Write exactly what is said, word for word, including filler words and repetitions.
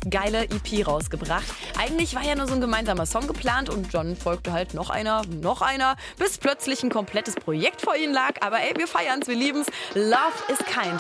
geile E P rausgebracht. Eigentlich war ja nur so ein gemeinsamer Song geplant und dann folgte halt noch einer, noch einer, bis plötzlich ein komplettes Projekt vor ihnen lag. Aber ey, wir feiern's, wir lieben's. Love is Kind